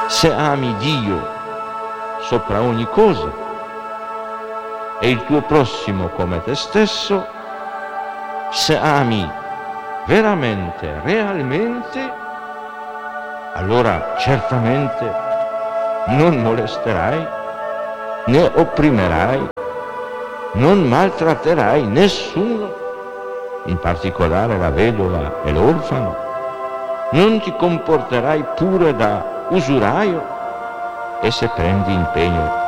se ami Dio sopra ogni cosa e il tuo prossimo come te stesso, se ami veramente, realmente, allora certamente non molesterai, né opprimerai, non maltratterai nessuno, in particolare la vedova e l'orfano, non ti comporterai pure da usuraio, e se prendi impegno